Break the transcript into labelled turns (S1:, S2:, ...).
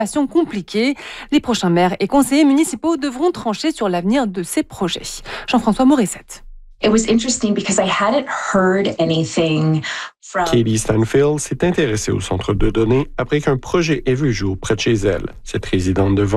S1: compliquée. Les prochains maires et conseillers municipaux devront trancher sur l'avenir de ces projets. Jean-François Morissette.
S2: Katie Stanfield s'est intéressée au centre de données après qu'un projet ait vu jour près de chez elle. Cette résidente de